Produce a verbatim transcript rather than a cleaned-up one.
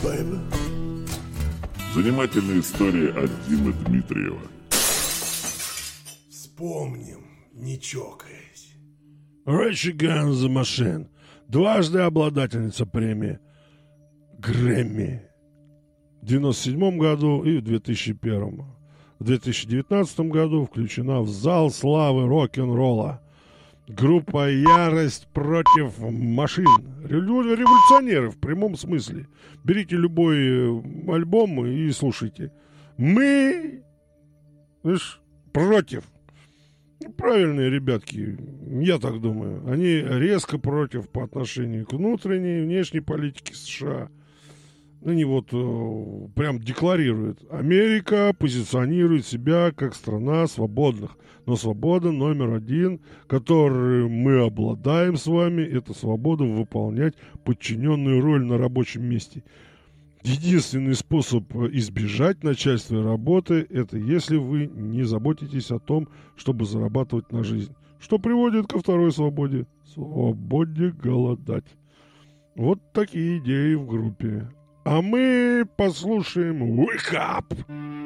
Занимательная история от Димы Дмитриева. Вспомним, не чокаясь. Rage Against the Machine. Дважды обладательница премии Грэмми. В девяносто седьмом году и в две тысячи первом. В две тысячи девятнадцатом году включена в зал славы рок-н-ролла. Группа «Ярость против машин». Революционеры в прямом смысле. Берите любой альбом и слушайте. Мы, знаешь, против. Правильные ребятки, я так думаю. Они резко против по отношению к внутренней и внешней политике США. Они вот э, прям декларируют. Америка позиционирует себя как страна свободных. Но свобода номер один, которой мы обладаем с вами, это свобода выполнять подчиненную роль на рабочем месте. Единственный способ избежать начальственной работы, это если вы не заботитесь о том, чтобы зарабатывать на жизнь. Что приводит ко второй свободе. Свободе голодать. Вот такие идеи в группе. А мы послушаем Wake Up!